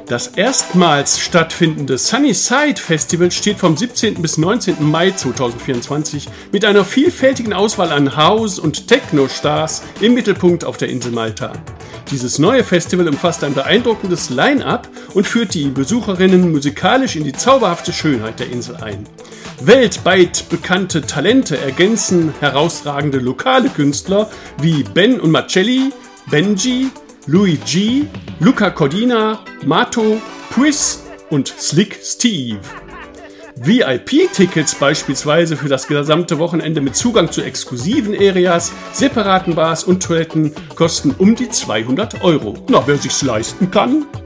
Das erstmals stattfindende Sunnyside Festival steht vom 17. bis 19. Mai 2024 mit einer vielfältigen Auswahl an House- und Techno-Stars im Mittelpunkt auf der Insel Malta. Dieses neue Festival umfasst ein beeindruckendes Line-up und führt die Besucherinnen musikalisch in die zauberhafte Schönheit der Insel ein. Weltweit bekannte Talente ergänzen herausragende lokale Künstler wie Ben und Marcelli, Benji, Louis G, Luca Cordina, Mato, Pris und Slick Steve. VIP-Tickets beispielsweise für das gesamte Wochenende mit Zugang zu exklusiven Areas, separaten Bars und Toiletten kosten um die 200 €. Na, wer sich's leisten kann?